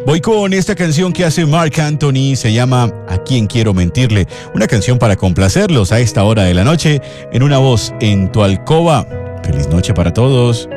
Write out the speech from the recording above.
Voy con esta canción que hace Marc Anthony, se llama ¿A quién quiero mentirle? Una canción para complacerlos a esta hora de la noche, en una voz en tu alcoba. Feliz noche para todos.